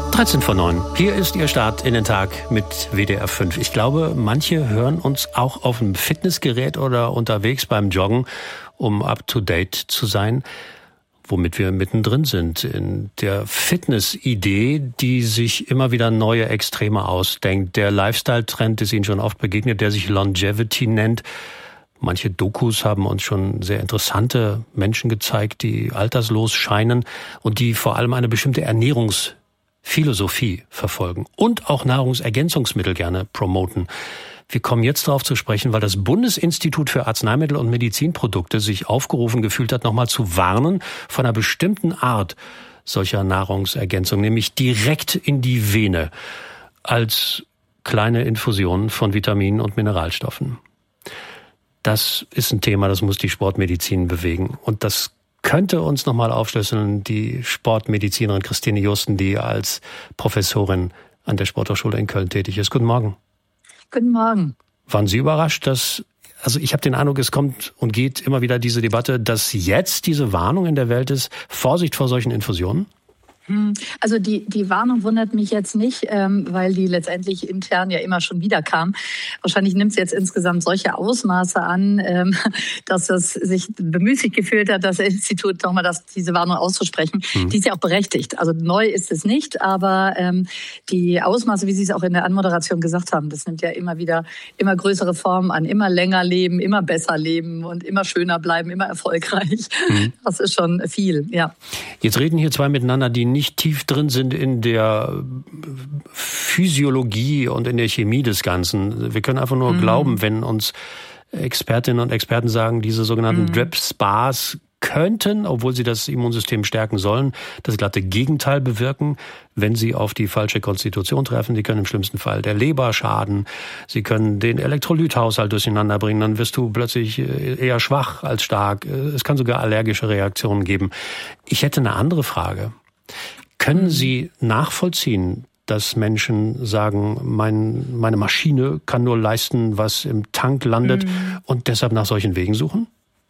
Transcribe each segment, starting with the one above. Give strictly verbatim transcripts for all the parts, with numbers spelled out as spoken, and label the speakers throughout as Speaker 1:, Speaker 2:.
Speaker 1: dreizehn vor neun. Hier ist Ihr Start in den Tag mit W D R fünf. Ich glaube, manche hören uns auch auf dem Fitnessgerät oder unterwegs beim Joggen, um up-to-date zu sein, womit wir mittendrin sind. In der Fitness-Idee, die sich immer wieder neue Extreme ausdenkt. Der Lifestyle-Trend ist Ihnen schon oft begegnet, der sich Longevity nennt. Manche Dokus haben uns schon sehr interessante Menschen gezeigt, die alterslos scheinen und die vor allem eine bestimmte Ernährungsphilosophie verfolgen und auch Nahrungsergänzungsmittel gerne promoten. Wir kommen jetzt darauf zu sprechen, weil das Bundesinstitut für Arzneimittel und Medizinprodukte sich aufgerufen gefühlt hat, nochmal zu warnen von einer bestimmten Art solcher Nahrungsergänzung, nämlich direkt in die Vene als kleine Infusionen von Vitaminen und Mineralstoffen. Das ist ein Thema, das muss die Sportmedizin bewegen. Und das könnte uns nochmal aufschlüsseln, die Sportmedizinerin Christine Justen, die als Professorin an der Sporthochschule in Köln tätig ist. Guten Morgen.
Speaker 2: Guten Morgen.
Speaker 1: Waren Sie überrascht, dass, also ich habe den Eindruck, es kommt und geht immer wieder diese Debatte, dass jetzt diese Warnung in der Welt ist, Vorsicht vor solchen Infusionen?
Speaker 2: Also die, die Warnung wundert mich jetzt nicht, ähm, weil die letztendlich intern ja immer schon wieder kam. Wahrscheinlich nimmt es jetzt insgesamt solche Ausmaße an, ähm, dass es sich bemüßigt gefühlt hat, das Institut nochmal das, diese Warnung auszusprechen. Mhm. Die ist ja auch berechtigt. Also neu ist es nicht, aber ähm, die Ausmaße, wie Sie es auch in der Anmoderation gesagt haben, das nimmt ja immer wieder immer größere Formen an. Immer länger leben, immer besser leben und immer schöner bleiben, immer erfolgreich. Mhm. Das ist schon viel, ja.
Speaker 1: Jetzt reden hier zwei miteinander, die nicht tief drin sind in der Physiologie und in der Chemie des Ganzen. Wir können einfach nur mhm. glauben, wenn uns Expertinnen und Experten sagen, diese sogenannten mhm. Drip-Spas könnten, obwohl sie das Immunsystem stärken sollen, das glatte Gegenteil bewirken, wenn sie auf die falsche Konstitution treffen. Die können im schlimmsten Fall der Leber schaden. Sie können den Elektrolythaushalt durcheinander bringen. Dann wirst du plötzlich eher schwach als stark. Es kann sogar allergische Reaktionen geben. Ich hätte eine andere Frage. Können Sie nachvollziehen, dass Menschen sagen, mein, meine Maschine kann nur leisten, was im Tank landet mhm. und deshalb nach solchen Wegen suchen?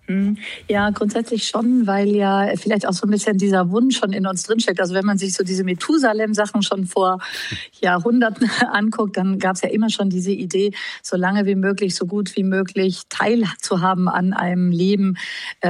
Speaker 2: Ja, grundsätzlich schon, weil ja vielleicht auch so ein bisschen dieser Wunsch schon in uns drinsteckt. Also wenn man sich so diese Methusalem-Sachen schon vor Jahrhunderten anguckt, dann gab es ja immer schon diese Idee, so lange wie möglich, so gut wie möglich teilzuhaben an einem Leben.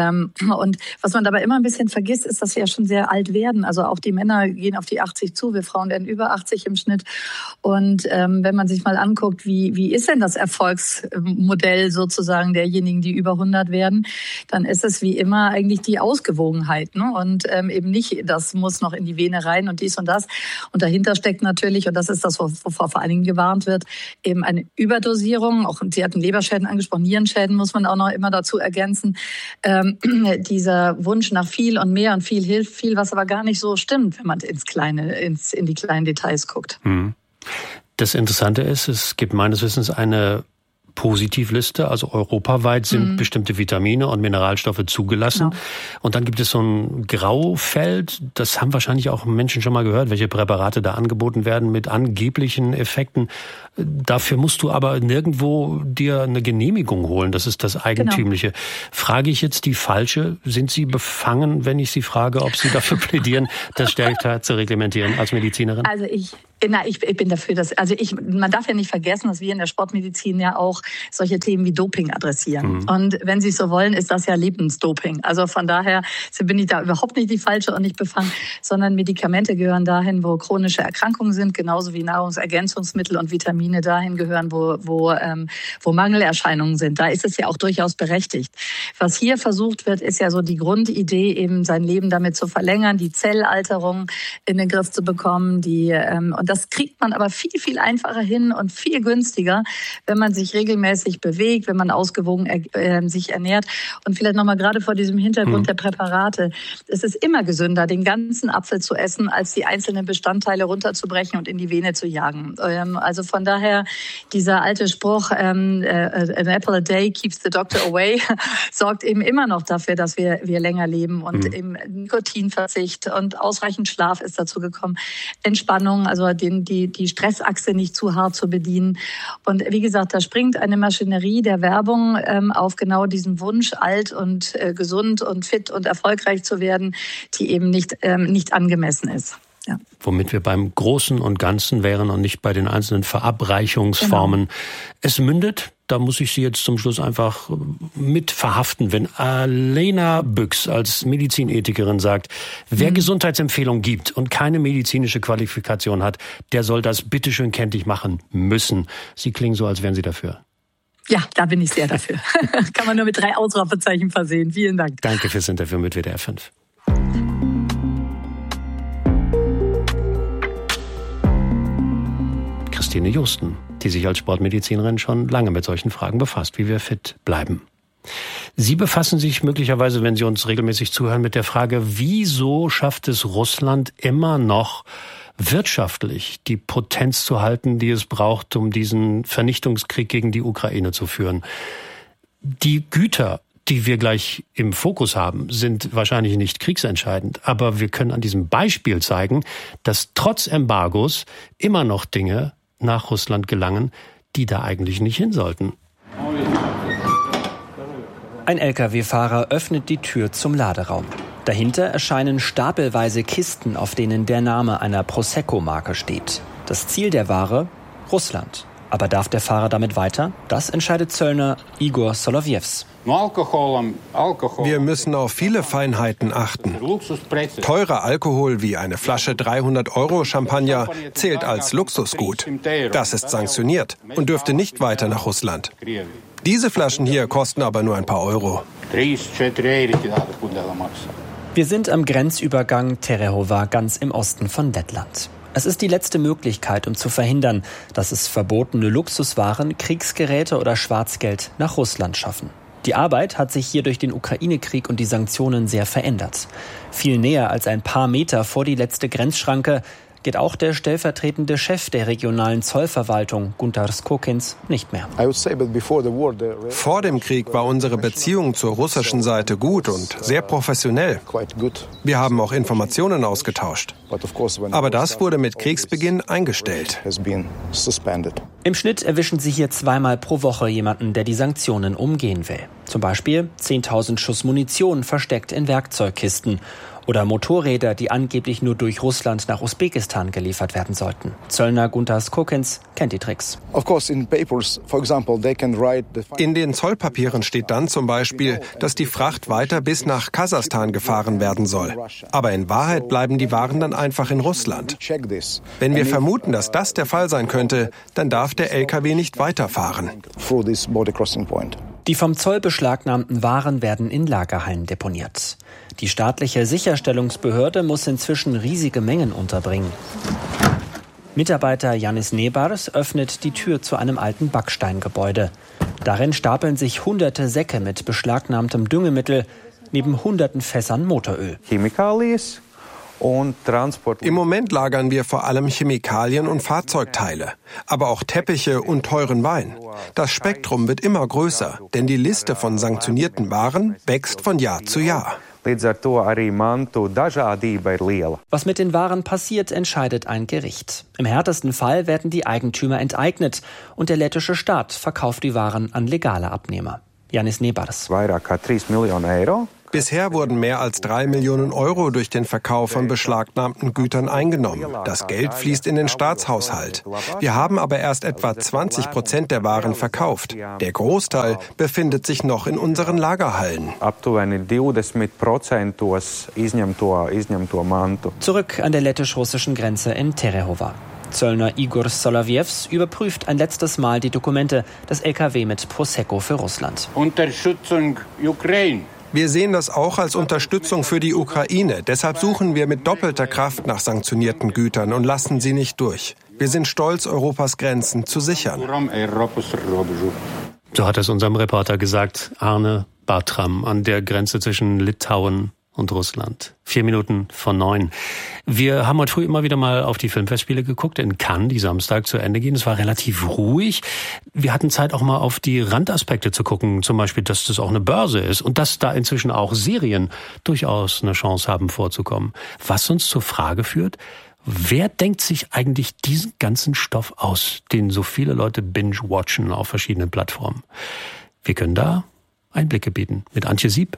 Speaker 2: Und was man dabei immer ein bisschen vergisst, ist, dass wir ja schon sehr alt werden. Also auch die Männer gehen auf die achtzig zu, wir Frauen werden über achtzig im Schnitt. Und wenn man sich mal anguckt, wie, wie ist denn das Erfolgsmodell sozusagen derjenigen, die über hundert werden, dann ist es wie immer eigentlich die Ausgewogenheit, ne? Und ähm, eben nicht, das muss noch in die Vene rein und dies und das. Und dahinter steckt natürlich, und das ist das, wovor vor allen Dingen gewarnt wird, eben eine Überdosierung. Auch Sie hatten Leberschäden angesprochen, Nierenschäden muss man auch noch immer dazu ergänzen. Ähm, dieser Wunsch nach viel und mehr und viel hilft viel, was aber gar nicht so stimmt, wenn man ins kleine, ins, in die kleinen Details guckt.
Speaker 1: Das Interessante ist, es gibt meines Wissens eine Positivliste, also europaweit sind mhm. bestimmte Vitamine und Mineralstoffe zugelassen. Genau. Und dann gibt es so ein Graufeld, das haben wahrscheinlich auch Menschen schon mal gehört, welche Präparate da angeboten werden mit angeblichen Effekten. Dafür musst du aber nirgendwo dir eine Genehmigung holen, das ist das Eigentümliche. Genau. Frage ich jetzt die falsche, sind Sie befangen, wenn ich Sie frage, ob Sie dafür plädieren, das stärker zu reglementieren als Medizinerin?
Speaker 2: Also ich Na, ich, ich bin dafür, dass, also ich, man darf ja nicht vergessen, dass wir in der Sportmedizin ja auch solche Themen wie Doping adressieren. Mhm. Und wenn Sie es so wollen, ist das ja Lebensdoping. Also von daher bin ich da überhaupt nicht die Falsche und nicht befangen, sondern Medikamente gehören dahin, wo chronische Erkrankungen sind, genauso wie Nahrungsergänzungsmittel und Vitamine dahin gehören, wo, wo, ähm, wo Mangelerscheinungen sind. Da ist es ja auch durchaus berechtigt. Was hier versucht wird, ist ja so die Grundidee, eben sein Leben damit zu verlängern, die Zellalterung in den Griff zu bekommen, die, ähm, und das kriegt man aber viel, viel einfacher hin und viel günstiger, wenn man sich regelmäßig bewegt, wenn man ausgewogen äh, sich ernährt. Und vielleicht nochmal gerade vor diesem Hintergrund mhm. der Präparate. Es ist immer gesünder, den ganzen Apfel zu essen, als die einzelnen Bestandteile runterzubrechen und in die Vene zu jagen. Ähm, also von daher, dieser alte Spruch, ähm, äh, an apple a day keeps the doctor away, sorgt eben immer noch dafür, dass wir, wir länger leben. Und mhm. eben Nikotinverzicht und ausreichend Schlaf ist dazu gekommen. Entspannung, also den, die, die Stressachse nicht zu hart zu bedienen. Und wie gesagt, da springt eine Maschinerie der Werbung ähm, auf genau diesen Wunsch, alt und äh, gesund und fit und erfolgreich zu werden, die eben nicht, ähm, nicht angemessen ist. Ja.
Speaker 1: Womit wir beim Großen und Ganzen wären und nicht bei den einzelnen Verabreichungsformen. Genau. Es mündet, da muss ich Sie jetzt zum Schluss einfach mit verhaften, wenn Alena Büchs als Medizinethikerin sagt, wer mhm. Gesundheitsempfehlungen gibt und keine medizinische Qualifikation hat, der soll das bitteschön kenntlich machen müssen. Sie klingen so, als wären Sie dafür.
Speaker 2: Ja, da bin ich sehr dafür. Kann man nur mit drei Ausrufezeichen versehen. Vielen Dank.
Speaker 1: Danke fürs Interview mit W D R fünf. Christine Justen, die sich als Sportmedizinerin schon lange mit solchen Fragen befasst, wie wir fit bleiben. Sie befassen sich möglicherweise, wenn Sie uns regelmäßig zuhören, mit der Frage, wieso schafft es Russland immer noch wirtschaftlich die Potenz zu halten, die es braucht, um diesen Vernichtungskrieg gegen die Ukraine zu führen. Die Güter, die wir gleich im Fokus haben, sind wahrscheinlich nicht kriegsentscheidend. Aber wir können an diesem Beispiel zeigen, dass trotz Embargos immer noch Dinge nach Russland gelangen, die da eigentlich nicht hin sollten.
Speaker 3: Ein L K W-Fahrer öffnet die Tür zum Laderaum. Dahinter erscheinen stapelweise Kisten, auf denen der Name einer Prosecco-Marke steht. Das Ziel der Ware? Russland. Aber darf der Fahrer damit weiter? Das entscheidet Zöllner Igor Solovjews.
Speaker 4: Wir müssen auf viele Feinheiten achten. Teurer Alkohol wie eine Flasche dreihundert Euro Champagner zählt als Luxusgut. Das ist sanktioniert und dürfte nicht weiter nach Russland. Diese Flaschen hier kosten aber nur ein paar Euro.
Speaker 3: Wir sind am Grenzübergang Terehova ganz im Osten von Lettland. Es ist die letzte Möglichkeit, um zu verhindern, dass es verbotene Luxuswaren, Kriegsgeräte oder Schwarzgeld nach Russland schaffen. Die Arbeit hat sich hier durch den Ukraine-Krieg und die Sanktionen sehr verändert. Viel näher als ein paar Meter vor die letzte Grenzschranke geht auch der stellvertretende Chef der regionalen Zollverwaltung, Guntaras Kokins, nicht mehr.
Speaker 4: Vor dem Krieg war unsere Beziehung zur russischen Seite gut und sehr professionell. Wir haben auch Informationen ausgetauscht. Aber das wurde mit Kriegsbeginn eingestellt.
Speaker 3: Im Schnitt erwischen sie hier zweimal pro Woche jemanden, der die Sanktionen umgehen will. Zum Beispiel zehntausend Schuss Munition versteckt in Werkzeugkisten. Oder Motorräder, die angeblich nur durch Russland nach Usbekistan geliefert werden sollten. Zöllner Guntaras Kokins kennt die Tricks.
Speaker 4: In den Zollpapieren steht dann zum Beispiel, dass die Fracht weiter bis nach Kasachstan gefahren werden soll. Aber in Wahrheit bleiben die Waren dann einfach in Russland. Wenn wir vermuten, dass das der Fall sein könnte, dann darf der L K W nicht weiterfahren.
Speaker 3: Die vom Zoll beschlagnahmten Waren werden in Lagerhallen deponiert. Die staatliche Sicherstellungsbehörde muss inzwischen riesige Mengen unterbringen. Mitarbeiter Janis Nebars öffnet die Tür zu einem alten Backsteingebäude. Darin stapeln sich hunderte Säcke mit beschlagnahmtem Düngemittel neben hunderten Fässern Motoröl.
Speaker 4: Im Moment lagern wir vor allem Chemikalien und Fahrzeugteile, aber auch Teppiche und teuren Wein. Das Spektrum wird immer größer, denn die Liste von sanktionierten Waren wächst von Jahr zu Jahr.
Speaker 3: Was mit den Waren passiert, entscheidet ein Gericht. Im härtesten Fall werden die Eigentümer enteignet und der lettische Staat verkauft die Waren an legale Abnehmer. Janis Nebars.
Speaker 4: Bisher wurden mehr als drei Millionen Euro durch den Verkauf von beschlagnahmten Gütern eingenommen. Das Geld fließt in den Staatshaushalt. Wir haben aber erst etwa zwanzig Prozent der Waren verkauft. Der Großteil befindet sich noch in unseren Lagerhallen.
Speaker 3: Zurück an der lettisch-russischen Grenze in Terehova. Zöllner Igor Solovjews überprüft ein letztes Mal die Dokumente des L K W mit Prosecco für Russland.
Speaker 4: Unterstützung Ukraine. Wir sehen das auch als Unterstützung für die Ukraine. Deshalb suchen wir mit doppelter Kraft nach sanktionierten Gütern und lassen sie nicht durch. Wir sind stolz, Europas Grenzen zu sichern.
Speaker 1: So hat es unserem Reporter gesagt, Arne Bartram, an der Grenze zwischen Litauen und Russland. Vier Minuten vor neun. Wir haben heute früh immer wieder mal auf die Filmfestspiele geguckt in Cannes, die Samstag zu Ende gehen. Es war relativ ruhig. Wir hatten Zeit auch mal auf die Randaspekte zu gucken, zum Beispiel, dass das auch eine Börse ist und dass da inzwischen auch Serien durchaus eine Chance haben vorzukommen. Was uns zur Frage führt, wer denkt sich eigentlich diesen ganzen Stoff aus, den so viele Leute binge-watchen auf verschiedenen Plattformen? Wir können da Einblicke bieten mit Antje Sieb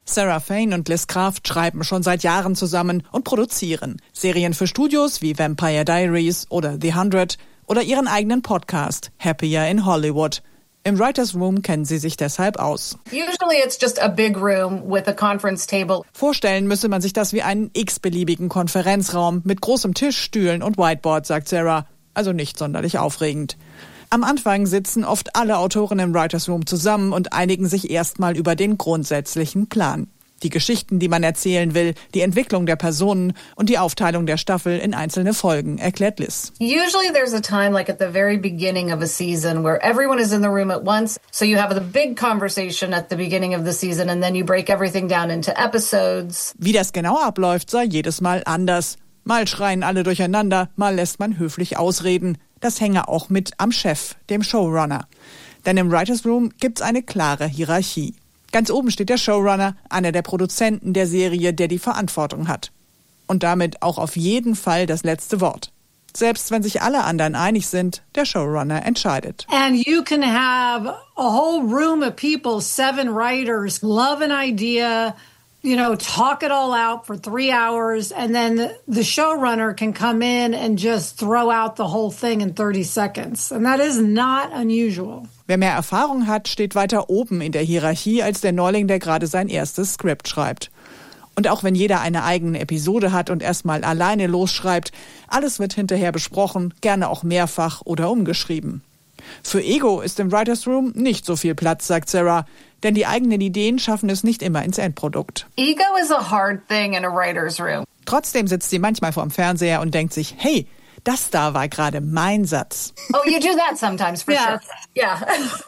Speaker 5: Sarah Fain und Liz Craft schreiben schon seit Jahren zusammen und produzieren Serien für Studios wie Vampire Diaries oder The Hundred oder ihren eigenen Podcast Happier in Hollywood. Im Writers Room kennen sie sich deshalb aus.
Speaker 6: Usually it's just a big room with a conference table.
Speaker 5: Vorstellen müsse man sich das wie einen x-beliebigen Konferenzraum mit großem Tisch, Stühlen und Whiteboard, sagt Sarah. Also nicht sonderlich aufregend. Am Anfang sitzen oft alle Autoren im Writers Room zusammen und einigen sich erstmal über den grundsätzlichen Plan. Die Geschichten, die man erzählen will, die Entwicklung der Personen und die Aufteilung der Staffel in einzelne Folgen, erklärt Liz.
Speaker 6: Usually there's a time like at the very beginning of a season where everyone is in the room at once. So you have the big conversation at the beginning of the season and then you break everything down into episodes.
Speaker 5: Wie das genau abläuft, sei jedes Mal anders. Mal schreien alle durcheinander, mal lässt man höflich ausreden. Das hänge auch mit am Chef, dem Showrunner. Denn im Writers Room gibt's eine klare Hierarchie. Ganz oben steht der Showrunner, einer der Produzenten der Serie, der die Verantwortung hat. Und damit auch auf jeden Fall das letzte Wort. Selbst wenn sich alle anderen einig sind, der Showrunner entscheidet.
Speaker 7: And you can have a whole room of people, seven writers, love an idea, you know, talk it all out for three hours, and then the, the showrunner can come in and just throw out the whole thing in thirty seconds. And that is not unusual.
Speaker 5: Wer mehr Erfahrung hat, steht weiter oben in der Hierarchie als der Neuling, der gerade sein erstes Skript schreibt. Und auch wenn jeder eine eigene Episode hat und erstmal alleine losschreibt, alles wird hinterher besprochen, gerne auch mehrfach oder umgeschrieben. Für Ego ist im Writers Room nicht so viel Platz, sagt Sarah, denn die eigenen Ideen schaffen es nicht immer ins Endprodukt.
Speaker 6: Ego is a hard thing in a writer's room.
Speaker 5: Trotzdem sitzt sie manchmal vorm Fernseher und denkt sich, hey, das da war gerade mein Satz.
Speaker 6: Oh, you do that sometimes, for
Speaker 7: Yeah.
Speaker 6: sure. Yeah.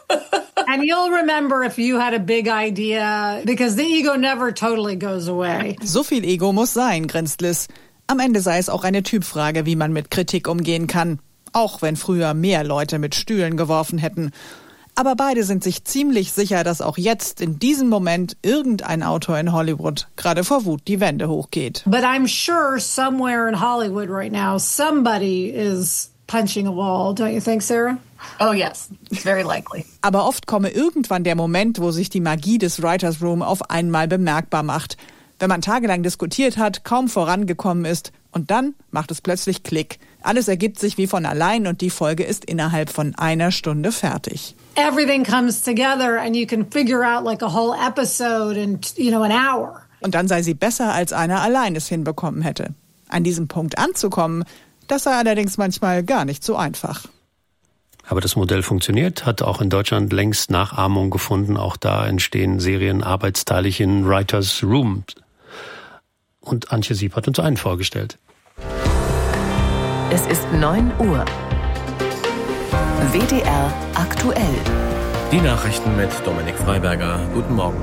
Speaker 7: And you'll remember if you had a big idea, because the ego never totally goes away.
Speaker 5: So viel Ego muss sein, grinst Liz. Am Ende sei es auch eine Typfrage, wie man mit Kritik umgehen kann. Auch wenn früher mehr Leute mit Stühlen geworfen hätten. Aber beide sind sich ziemlich sicher, dass auch jetzt in diesem Moment irgendein Autor in Hollywood gerade vor Wut die Wände hochgeht.
Speaker 7: But I'm sure somewhere in Hollywood right now, somebody is punching a wall. Don't you think, Sarah?
Speaker 6: Oh, yes. It's very likely.
Speaker 5: Aber oft komme irgendwann der Moment, wo sich die Magie des Writers Room auf einmal bemerkbar macht. Wenn man tagelang diskutiert hat, kaum vorangekommen ist und dann macht es plötzlich Klick. Alles ergibt sich wie von allein und die Folge ist innerhalb von einer Stunde fertig.
Speaker 7: Everything comes together and you can figure out like a whole episode in, you know, an hour.
Speaker 5: Und dann sei sie besser, als einer allein es hinbekommen hätte. An diesem Punkt anzukommen, das sei allerdings manchmal gar nicht so einfach.
Speaker 1: Aber das Modell funktioniert, hat auch in Deutschland längst Nachahmung gefunden. Auch da entstehen Serien arbeitsteilig in Writers Room. Und Antje Sieb hat uns einen vorgestellt.
Speaker 8: Es ist neun Uhr. W D R aktuell.
Speaker 9: Die Nachrichten mit Dominik Freiberger. Guten Morgen.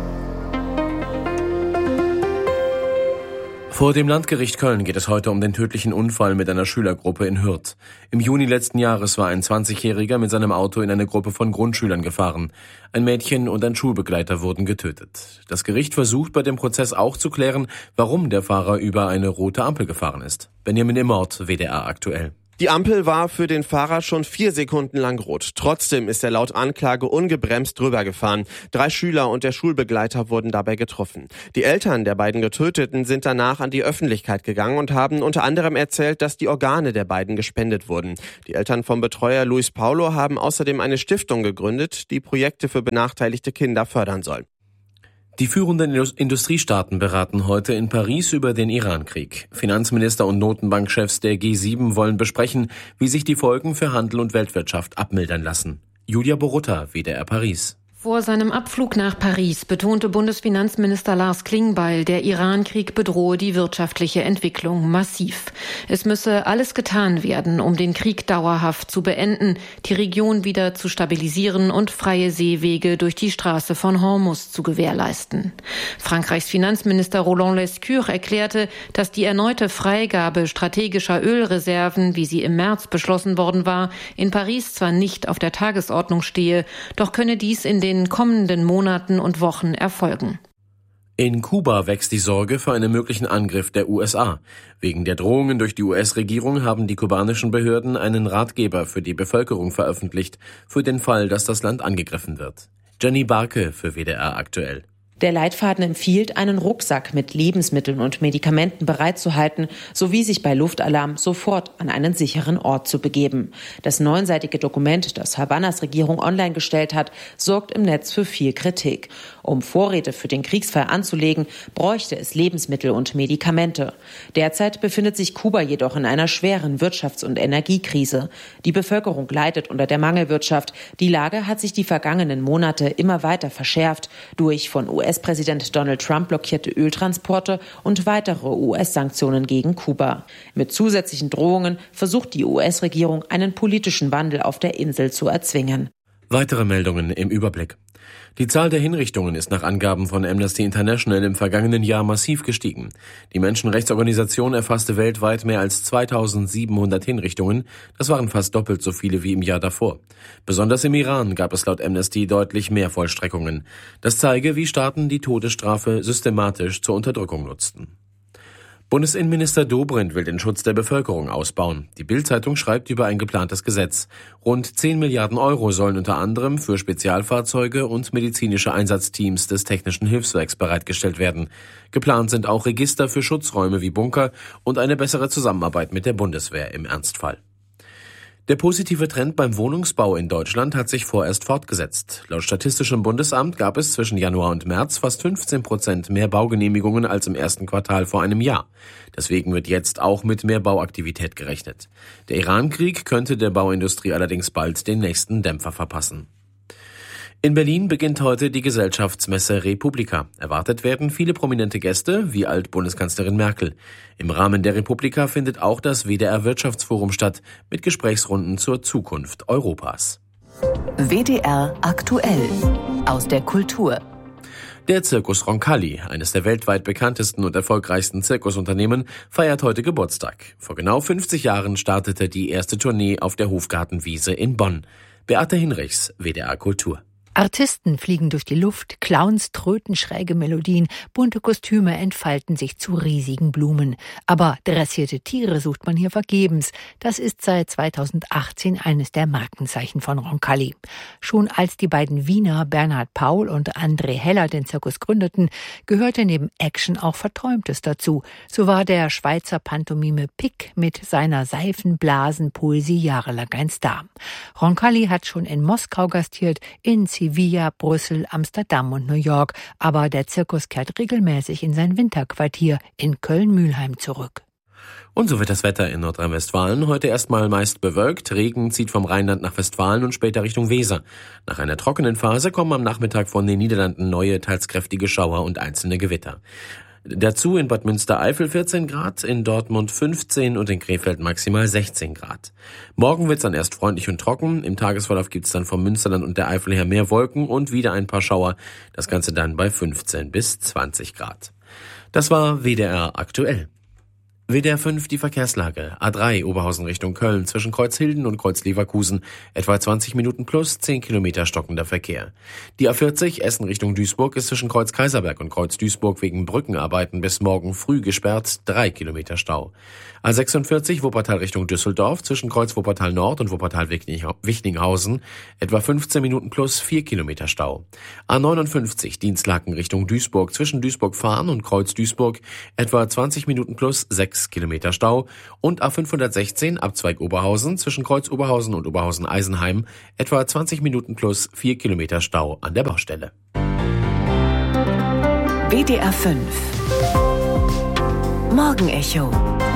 Speaker 9: Vor dem Landgericht Köln geht es heute um den tödlichen Unfall mit einer Schülergruppe in Hürth. Im Juni letzten Jahres war ein zwanzigjähriger mit seinem Auto in eine Gruppe von Grundschülern gefahren. Ein Mädchen und ein Schulbegleiter wurden getötet. Das Gericht versucht bei dem Prozess auch zu klären, warum der Fahrer über eine rote Ampel gefahren ist. Benjamin Immort, W D R aktuell.
Speaker 10: Die Ampel war für den Fahrer schon vier Sekunden lang rot. Trotzdem ist er laut Anklage ungebremst drüber gefahren. Drei Schüler und der Schulbegleiter wurden dabei getroffen. Die Eltern der beiden Getöteten sind danach an die Öffentlichkeit gegangen und haben unter anderem erzählt, dass die Organe der beiden gespendet wurden. Die Eltern vom Betreuer Luis Paulo haben außerdem eine Stiftung gegründet, die Projekte für benachteiligte Kinder fördern soll.
Speaker 9: Die führenden Industriestaaten beraten heute in Paris über den Iran-Krieg. Finanzminister und Notenbankchefs der G sieben wollen besprechen, wie sich die Folgen für Handel und Weltwirtschaft abmildern lassen. Julia Borutta, W D R Paris.
Speaker 11: Vor seinem Abflug nach Paris betonte Bundesfinanzminister Lars Klingbeil, der Iran-Krieg bedrohe die wirtschaftliche Entwicklung massiv. Es müsse alles getan werden, um den Krieg dauerhaft zu beenden, die Region wieder zu stabilisieren und freie Seewege durch die Straße von Hormuz zu gewährleisten. Frankreichs Finanzminister Roland Lescure erklärte, dass die erneute Freigabe strategischer Ölreserven, wie sie im März beschlossen worden war, in Paris zwar nicht auf der Tagesordnung stehe, doch könne dies in den in kommenden Monaten und Wochen erfolgen.
Speaker 9: In Kuba wächst die Sorge vor einem möglichen Angriff der U S A. Wegen der Drohungen durch die U S-Regierung haben die kubanischen Behörden einen Ratgeber für die Bevölkerung veröffentlicht, für den Fall, dass das Land angegriffen wird. Jenny Barke für W D R aktuell.
Speaker 12: Der Leitfaden empfiehlt, einen Rucksack mit Lebensmitteln und Medikamenten bereitzuhalten, sowie sich bei Luftalarm sofort an einen sicheren Ort zu begeben. Das neunseitige Dokument, das Havannas Regierung online gestellt hat, sorgt im Netz für viel Kritik. Um Vorräte für den Kriegsfall anzulegen, bräuchte es Lebensmittel und Medikamente. Derzeit befindet sich Kuba jedoch in einer schweren Wirtschafts- und Energiekrise. Die Bevölkerung leidet unter der Mangelwirtschaft. Die Lage hat sich die vergangenen Monate immer weiter verschärft durch von U S-Präsident Donald Trump blockierte Öltransporte und weitere U S-Sanktionen gegen Kuba. Mit zusätzlichen Drohungen versucht die U S-Regierung, einen politischen Wandel auf der Insel zu erzwingen.
Speaker 9: Weitere Meldungen im Überblick. Die Zahl der Hinrichtungen ist nach Angaben von Amnesty International im vergangenen Jahr massiv gestiegen. Die Menschenrechtsorganisation erfasste weltweit mehr als zweitausendsiebenhundert Hinrichtungen. Das waren fast doppelt so viele wie im Jahr davor. Besonders im Iran gab es laut Amnesty deutlich mehr Vollstreckungen. Das zeige, wie Staaten die Todesstrafe systematisch zur Unterdrückung nutzten. Bundesinnenminister Dobrindt will den Schutz der Bevölkerung ausbauen. Die Bild-Zeitung schreibt über ein geplantes Gesetz. Rund zehn Milliarden Euro sollen unter anderem für Spezialfahrzeuge und medizinische Einsatzteams des Technischen Hilfswerks bereitgestellt werden. Geplant sind auch Register für Schutzräume wie Bunker und eine bessere Zusammenarbeit mit der Bundeswehr im Ernstfall. Der positive Trend beim Wohnungsbau in Deutschland hat sich vorerst fortgesetzt. Laut Statistischem Bundesamt gab es zwischen Januar und März fast fünfzehn Prozent mehr Baugenehmigungen als im ersten Quartal vor einem Jahr. Deswegen wird jetzt auch mit mehr Bauaktivität gerechnet. Der Iran-Krieg könnte der Bauindustrie allerdings bald den nächsten Dämpfer verpassen. In Berlin beginnt heute die Gesellschaftsmesse Republika. Erwartet werden viele prominente Gäste, wie Alt-Bundeskanzlerin Merkel. Im Rahmen der Republika findet auch das W D R-Wirtschaftsforum statt, mit Gesprächsrunden zur Zukunft Europas.
Speaker 8: W D R aktuell aus der Kultur.
Speaker 9: Der Zirkus Roncalli, eines der weltweit bekanntesten und erfolgreichsten Zirkusunternehmen, feiert heute Geburtstag. Vor genau fünfzig Jahren startete die erste Tournee auf der Hofgartenwiese in Bonn. Beate Hinrichs, W D R Kultur.
Speaker 13: Artisten fliegen durch die Luft, Clowns tröten schräge Melodien, bunte Kostüme entfalten sich zu riesigen Blumen. Aber dressierte Tiere sucht man hier vergebens. Das ist seit zweitausendachtzehn eines der Markenzeichen von Roncalli. Schon als die beiden Wiener Bernhard Paul und André Heller den Zirkus gründeten, gehörte neben Action auch Verträumtes dazu. So war der Schweizer Pantomime Pick mit seiner Seifenblasenpoesie jahrelang ein Star. Roncalli hat schon in Moskau gastiert, in Sevilla, Brüssel, Amsterdam und New York. Aber der Zirkus kehrt regelmäßig in sein Winterquartier in Köln-Mühlheim zurück.
Speaker 9: Und so wird das Wetter in Nordrhein-Westfalen heute erstmal meist bewölkt. Regen zieht vom Rheinland nach Westfalen und später Richtung Weser. Nach einer trockenen Phase kommen am Nachmittag von den Niederlanden neue, teils kräftige Schauer und einzelne Gewitter. Dazu in Bad Münstereifel vierzehn Grad, in Dortmund fünfzehn und in Krefeld maximal sechzehn Grad. Morgen wird's dann erst freundlich und trocken. Im Tagesverlauf gibt's dann vom Münsterland und der Eifel her mehr Wolken und wieder ein paar Schauer. Das Ganze dann bei fünfzehn bis zwanzig Grad. Das war W D R aktuell. W D R fünf die Verkehrslage. A drei Oberhausen Richtung Köln zwischen Kreuzhilden und Kreuzleverkusen. Etwa zwanzig Minuten plus zehn Kilometer stockender Verkehr. Die A vierzig Essen Richtung Duisburg ist zwischen Kreuz Kaiserberg und Kreuz Duisburg wegen Brückenarbeiten bis morgen früh gesperrt. drei Kilometer Stau. A sechsundvierzig Wuppertal Richtung Düsseldorf zwischen Kreuz Wuppertal Nord und Wuppertal Wichninghausen. Etwa fünfzehn Minuten plus vier Kilometer Stau. A neunundfünfzig Dienstlaken Richtung Duisburg zwischen Duisburg-Fahn und Kreuz Duisburg. Etwa zwanzig Minuten plus sechs Kilometer Stau und A fünfhundertsechzehn Abzweig Oberhausen zwischen Kreuz Oberhausen und Oberhausen-Eisenheim etwa zwanzig Minuten plus vier Kilometer Stau an der Baustelle.
Speaker 8: W D R fünf Morgenecho.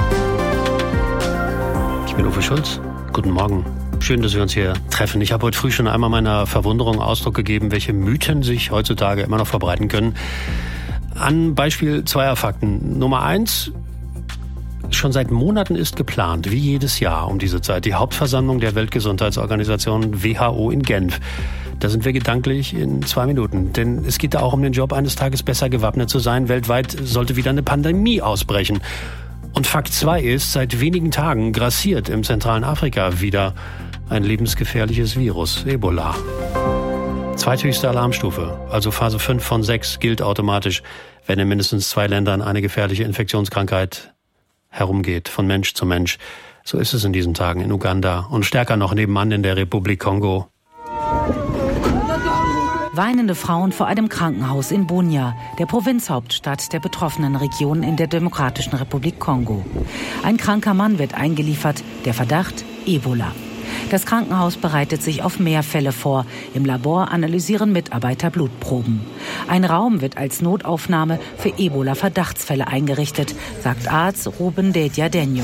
Speaker 1: Ich bin Uwe Schulz. Guten Morgen. Schön, dass wir uns hier treffen. Ich habe heute früh schon einmal meiner Verwunderung Ausdruck gegeben, welche Mythen sich heutzutage immer noch verbreiten können. An Beispiel zweier Fakten. Nummer eins: Schon seit Monaten ist geplant, wie jedes Jahr um diese Zeit, die Hauptversammlung der Weltgesundheitsorganisation W H O in Genf. Da sind wir gedanklich in zwei Minuten. Denn es geht da auch um den Job, eines Tages besser gewappnet zu sein. Weltweit sollte wieder eine Pandemie ausbrechen. Und Fakt zwei ist, seit wenigen Tagen grassiert im zentralen Afrika wieder ein lebensgefährliches Virus, Ebola. Zweithöchste Alarmstufe, also Phase fünf von sechs, gilt automatisch, wenn in mindestens zwei Ländern eine gefährliche Infektionskrankheit herumgeht, von Mensch zu Mensch. So ist es in diesen Tagen in Uganda und stärker noch nebenan in der Republik Kongo.
Speaker 14: Weinende Frauen vor einem Krankenhaus in Bunia, der Provinzhauptstadt der betroffenen Region in der Demokratischen Republik Kongo. Ein kranker Mann wird eingeliefert, der Verdacht Ebola. Das Krankenhaus bereitet sich auf mehr Fälle vor. Im Labor analysieren Mitarbeiter Blutproben. Ein Raum wird als Notaufnahme für Ebola-Verdachtsfälle eingerichtet, sagt Arzt Ruben Dediadenyo.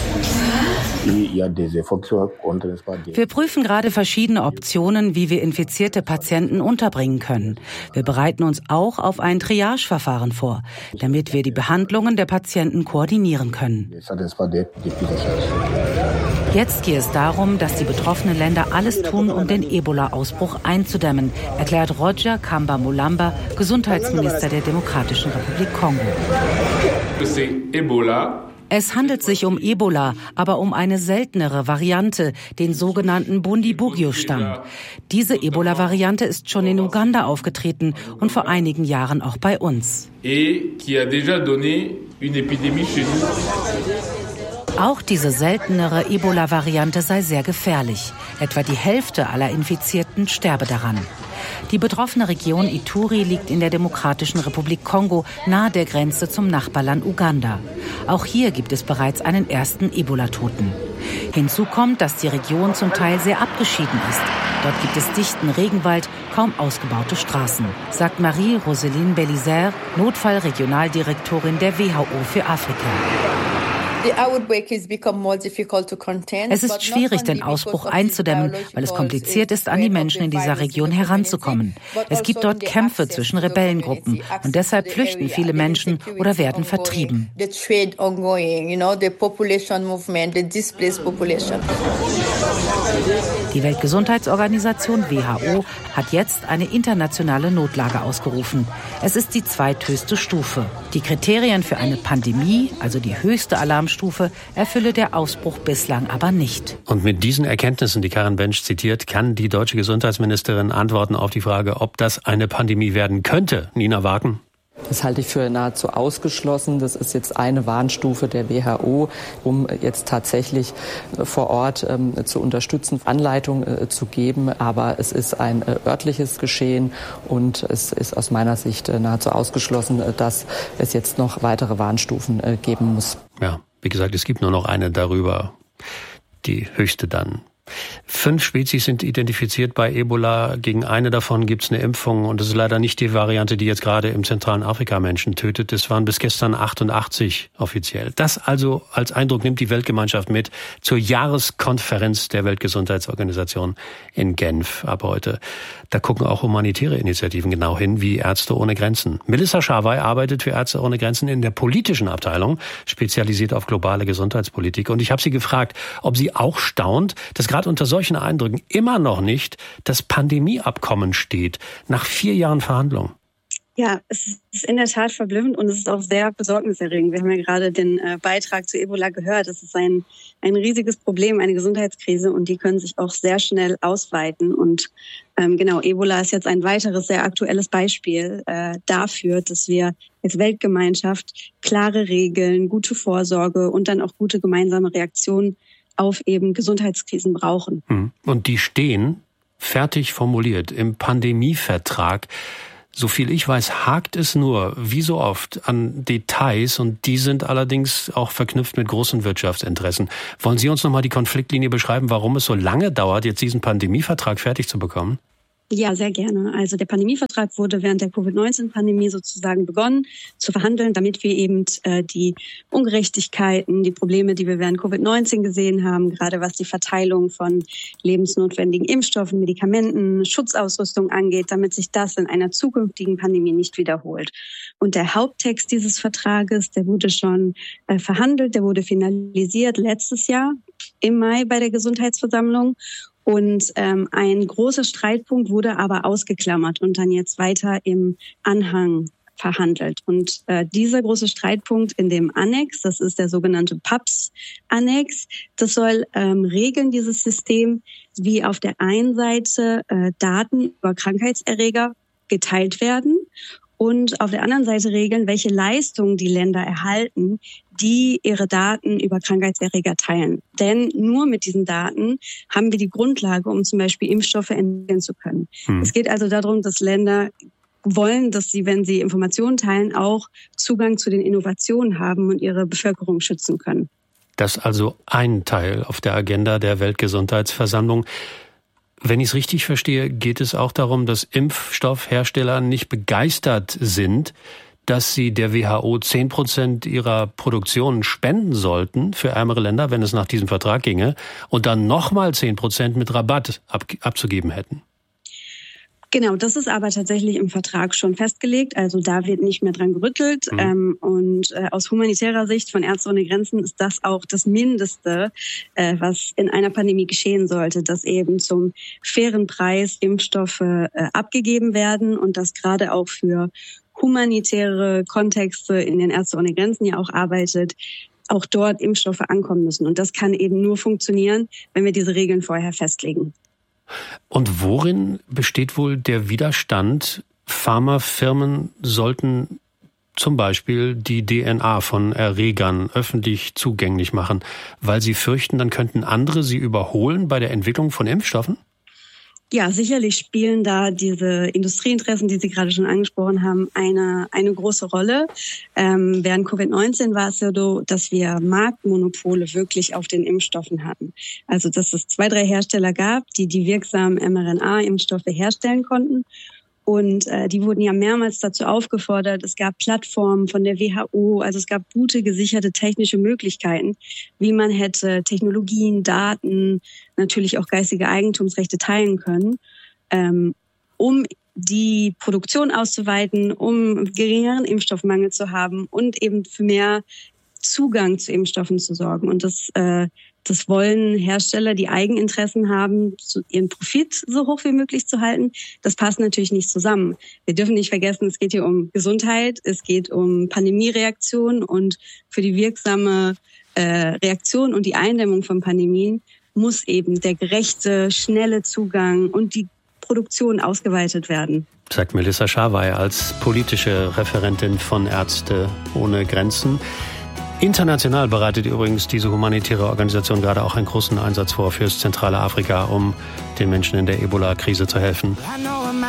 Speaker 14: Wir prüfen gerade verschiedene Optionen, wie wir infizierte Patienten unterbringen können. Wir bereiten uns auch auf ein Triage-Verfahren vor, damit wir die Behandlungen der Patienten koordinieren können. Jetzt geht es darum, dass die betroffenen Länder alles tun, um den Ebola-Ausbruch einzudämmen, erklärt Roger Kamba Mulamba, Gesundheitsminister der Demokratischen Republik Kongo. Es handelt sich um Ebola, aber um eine seltenere Variante, den sogenannten Bundibugyo-Stamm. Diese Ebola-Variante ist schon in Uganda aufgetreten und vor einigen Jahren auch bei uns. Auch diese seltenere Ebola-Variante sei sehr gefährlich. Etwa die Hälfte aller Infizierten sterbe daran. Die betroffene Region Ituri liegt in der Demokratischen Republik Kongo, nahe der Grenze zum Nachbarland Uganda. Auch hier gibt es bereits einen ersten Ebola-Toten. Hinzu kommt, dass die Region zum Teil sehr abgeschieden ist. Dort gibt es dichten Regenwald, kaum ausgebaute Straßen, sagt Marie-Roseline Bellizer, Notfallregionaldirektorin der W H O für Afrika. Es ist schwierig, den Ausbruch einzudämmen, weil es kompliziert ist, an die Menschen in dieser Region heranzukommen. Es gibt dort Kämpfe zwischen Rebellengruppen und deshalb flüchten viele Menschen oder werden vertrieben. Die Weltgesundheitsorganisation W H O hat jetzt eine internationale Notlage ausgerufen. Es ist die zweithöchste Stufe. Die Kriterien für eine Pandemie, also die höchste Alarmstufe, erfülle der Ausbruch bislang aber nicht.
Speaker 1: Und mit diesen Erkenntnissen, die Karen Bensch zitiert, kann die deutsche Gesundheitsministerin antworten auf die Frage, ob das eine Pandemie werden könnte. Nina Wagen.
Speaker 15: Das halte ich für nahezu ausgeschlossen. Das ist jetzt eine Warnstufe der W H O, um jetzt tatsächlich vor Ort ähm, zu unterstützen, Anleitung äh, zu geben. Aber es ist ein äh, örtliches Geschehen und es ist aus meiner Sicht äh, nahezu ausgeschlossen, äh, dass es jetzt noch weitere Warnstufen äh, geben muss.
Speaker 1: Ja, wie gesagt, es gibt nur noch eine darüber, die höchste dann. Fünf Spezies sind identifiziert bei Ebola. Gegen eine davon gibt es eine Impfung. Und das ist leider nicht die Variante, die jetzt gerade im zentralen Afrika Menschen tötet. Es waren bis gestern achtundachtzig offiziell. Das also als Eindruck nimmt die Weltgemeinschaft mit zur Jahreskonferenz der Weltgesundheitsorganisation in Genf ab heute. Da gucken auch humanitäre Initiativen genau hin, wie Ärzte ohne Grenzen. Melissa Scharwey arbeitet für Ärzte ohne Grenzen in der politischen Abteilung, spezialisiert auf globale Gesundheitspolitik. Und ich habe sie gefragt, ob sie auch staunt, dass gerade unter solchen Eindrücken immer noch nicht das Pandemieabkommen steht, nach vier Jahren Verhandlungen.
Speaker 16: Ja, es ist in der Tat verblüffend und es ist auch sehr besorgniserregend. Wir haben ja gerade den äh, Beitrag zu Ebola gehört. Es ist ein, ein riesiges Problem, eine Gesundheitskrise und die können sich auch sehr schnell ausweiten. Und ähm, genau, Ebola ist jetzt ein weiteres sehr aktuelles Beispiel äh, dafür, dass wir als Weltgemeinschaft klare Regeln, gute Vorsorge und dann auch gute gemeinsame Reaktionen auf eben Gesundheitskrisen brauchen.
Speaker 1: Und die stehen fertig formuliert im Pandemievertrag. So viel ich weiß, hakt es nur, wie so oft, an Details und die sind allerdings auch verknüpft mit großen Wirtschaftsinteressen. Wollen Sie uns nochmal die Konfliktlinie beschreiben, warum es so lange dauert, jetzt diesen Pandemievertrag fertig zu bekommen?
Speaker 16: Ja, sehr gerne. Also der Pandemievertrag wurde während der Covid neunzehn Pandemie sozusagen begonnen zu verhandeln, damit wir eben äh, die Ungerechtigkeiten, die Probleme, die wir während Covid neunzehn gesehen haben, gerade was die Verteilung von lebensnotwendigen Impfstoffen, Medikamenten, Schutzausrüstung angeht, damit sich das in einer zukünftigen Pandemie nicht wiederholt. Und der Haupttext dieses Vertrages, der wurde schon äh, verhandelt, der wurde finalisiert letztes Jahr im Mai bei der Gesundheitsversammlung. Und ähm, ein großer Streitpunkt wurde aber ausgeklammert und dann jetzt weiter im Anhang verhandelt. Und äh, dieser große Streitpunkt in dem Annex, das ist der sogenannte P A P S-Annex, das soll ähm, regeln, dieses System, wie auf der einen Seite äh, Daten über Krankheitserreger geteilt werden und auf der anderen Seite regeln, welche Leistungen die Länder erhalten, die ihre Daten über Krankheitserreger teilen. Denn nur mit diesen Daten haben wir die Grundlage, um zum Beispiel Impfstoffe entwickeln zu können. Hm. Es geht also darum, dass Länder wollen, dass sie, wenn sie Informationen teilen, auch Zugang zu den Innovationen haben und ihre Bevölkerung schützen können.
Speaker 1: Das ist also ein Teil auf der Agenda der Weltgesundheitsversammlung. Wenn ich es richtig verstehe, geht es auch darum, dass Impfstoffhersteller nicht begeistert sind, dass sie der W H O zehn Prozent ihrer Produktion spenden sollten für ärmere Länder, wenn es nach diesem Vertrag ginge, und dann nochmal zehn Prozent mit Rabatt ab, abzugeben hätten.
Speaker 16: Genau, das ist aber tatsächlich im Vertrag schon festgelegt. Also da wird nicht mehr dran gerüttelt. Mhm. Ähm, und äh, aus humanitärer Sicht von Ärzte ohne Grenzen ist das auch das Mindeste, äh, was in einer Pandemie geschehen sollte, dass eben zum fairen Preis Impfstoffe äh, abgegeben werden und das gerade auch für humanitäre Kontexte, in den Ärzte ohne Grenzen ja auch arbeitet, auch dort Impfstoffe ankommen müssen. Und das kann eben nur funktionieren, wenn wir diese Regeln vorher festlegen.
Speaker 1: Und worin besteht wohl der Widerstand? Pharmafirmen sollten zum Beispiel die D N A von Erregern öffentlich zugänglich machen, weil sie fürchten, dann könnten andere sie überholen bei der Entwicklung von Impfstoffen?
Speaker 16: Ja, sicherlich spielen da diese Industrieinteressen, die Sie gerade schon angesprochen haben, eine eine große Rolle. Ähm, während Covid neunzehn war es ja so, dass wir Marktmonopole wirklich auf den Impfstoffen hatten. Also dass es zwei, drei Hersteller gab, die die wirksamen mRNA-Impfstoffe herstellen konnten. Und äh, die wurden ja mehrmals dazu aufgefordert. Es gab Plattformen von der W H O, also es gab gute, gesicherte technische Möglichkeiten, wie man hätte Technologien, Daten, natürlich auch geistige Eigentumsrechte teilen können, ähm, um die Produktion auszuweiten, um geringeren Impfstoffmangel zu haben und eben für mehr Zugang zu Impfstoffen zu sorgen. Und das äh, Das wollen Hersteller, die Eigeninteressen haben, ihren Profit so hoch wie möglich zu halten. Das passt natürlich nicht zusammen. Wir dürfen nicht vergessen, es geht hier um Gesundheit, es geht um Pandemiereaktion und für die wirksame äh, Reaktion und die Eindämmung von Pandemien muss eben der gerechte, schnelle Zugang und die Produktion ausgeweitet werden.
Speaker 1: Sagt Melissa Scharwey als politische Referentin von Ärzte ohne Grenzen. International bereitet übrigens diese humanitäre Organisation gerade auch einen großen Einsatz vor fürs zentrale Afrika, um den Menschen in der Ebola-Krise zu helfen.